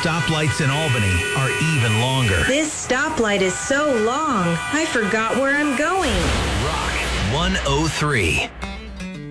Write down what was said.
stoplights in Albany are even longer. This stoplight is so long, I forgot where I'm going. Rock 103.